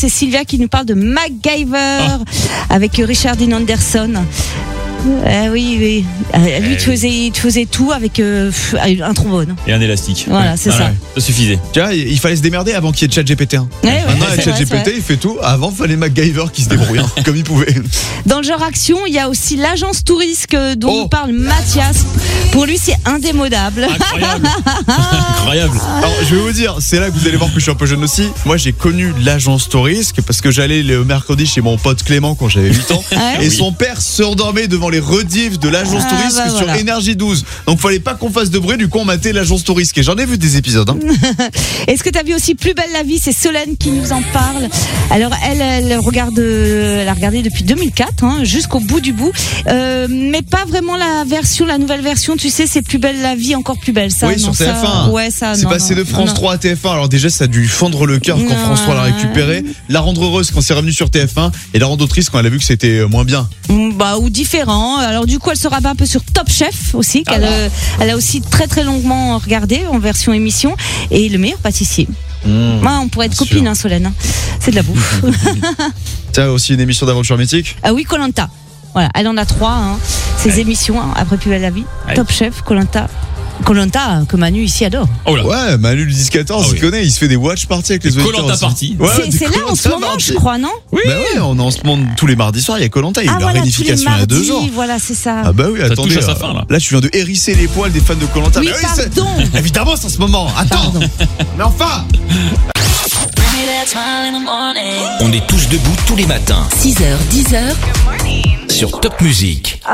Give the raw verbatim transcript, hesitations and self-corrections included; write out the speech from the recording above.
c'est Sylvia qui nous parle de MacGyver oh. avec Richard Dean Anderson. Euh, oui, oui. Euh, lui, tu faisais, tu faisais tout avec euh, un trombone. Et un élastique. Voilà, c'est ah, ça. Ouais, ça suffisait. Tu vois, il fallait se démerder avant qu'il y ait ChatGPT. Hein. Ouais, ouais, Maintenant, ouais, ChatGPT, il fait tout. Avant, il fallait MacGyver qui se débrouille, hein, comme il pouvait. Dans le genre action, il y a aussi l'agence touriste dont oh. nous parle Mathias. Pour lui, c'est indémodable. Incroyable. Incroyable. Alors, je vais vous dire, c'est là que vous allez voir que je suis un peu jeune aussi. Moi, j'ai connu l'agence touriste parce que j'allais le mercredi chez mon pote Clément quand j'avais huit ans. Ah ouais, et oui. son père se rendormait devant les rediffs de l'agence ah, touriste bah, sur voilà. Énergie douze. Donc, fallait pas qu'on fasse de bruit. Du coup, on matait l'agence touriste. Et j'en ai vu des épisodes. Hein. Est-ce que tu as vu aussi Plus belle la vie? C'est Solène qui nous en parle. Alors, elle, elle regarde, elle a regardé depuis deux mille quatre, hein, jusqu'au bout du bout. Euh, mais pas vraiment la version, la nouvelle version. Tu sais, c'est Plus belle la vie, encore plus belle. Ça, oui, non, sur T F un. Ça, ouais, ça. C'est non, passé non, de France non. trois à T F un. Alors déjà, ça a dû fendre le cœur quand Non. France trois l'a récupéré. La rendre heureuse quand c'est revenu sur T F un. Et la rendre triste quand elle a vu que c'était moins bien. Bah, ou différent. Alors du coup, elle se rabat un peu sur Top Chef aussi, qu'elle Ah, euh, elle a aussi très très longuement regardé en version émission. Et Le meilleur pâtissier. Mmh, Moi, on pourrait être sûr. copine, hein, Solène. C'est de la bouffe. T'as aussi une émission d'aventure mythique. Ah oui, Koh-Lanta. Voilà, elle en a trois. Hein, ces ouais. émissions hein, après Plus belle la vie. Ouais. Top Chef, Koh-Lanta. Koh-Lanta que Manu ici adore. Oh là. Ouais, Manu le dix quatorze, Ah il oui. connaît, il se fait des watch parties avec les auditeurs. Koh-Lanta aussi. party. Ouais, c'est du c'est là en ce Koh-Lanta moment, party. je crois, non? Oui. Bah ouais, on est en ce moment tous les mardis soirs, il y a Koh-Lanta, il y a Ah eu la voilà, tous les réunification il y a deux mardis, jours. voilà, c'est ça. Ah bah oui, Ça attendez. touche à sa euh, fin, là. là, je viens de hérisser les poils des fans de Koh-Lanta. Oui, Mais c'est- pardon. Évidemment, c'est en ce moment. Attends. Pardon. Mais enfin. On est tous debout tous les matins. six heures, dix heures. Sur Top Music.